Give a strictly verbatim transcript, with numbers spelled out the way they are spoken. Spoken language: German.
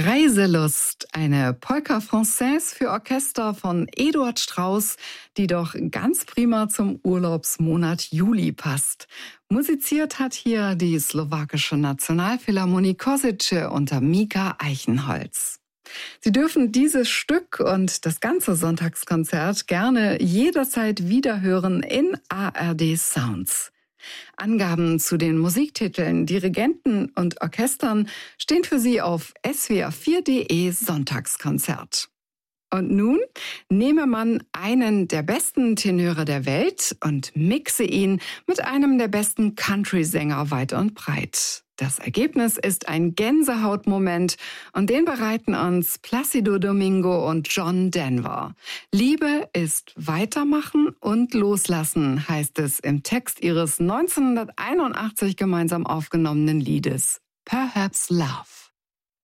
Reiselust, eine Polka Française für Orchester von Eduard Strauss, die doch ganz prima zum Urlaubsmonat Juli passt. Musiziert hat hier die slowakische Nationalphilharmonie Košice unter Mika Eichenholz. Sie dürfen dieses Stück und das ganze Sonntagskonzert gerne jederzeit wiederhören in A R D Sounds. Angaben zu den Musiktiteln, Dirigenten und Orchestern stehen für Sie auf s w r vier punkt d e Sonntagskonzert. Und nun nehme man einen der besten Tenöre der Welt und mixe ihn mit einem der besten Country-Sänger weit und breit. Das Ergebnis ist ein Gänsehautmoment und den bereiten uns Plácido Domingo und John Denver. Liebe ist Weitermachen und Loslassen, heißt es im Text ihres neunzehnhunderteinundachtzig gemeinsam aufgenommenen Liedes Perhaps Love.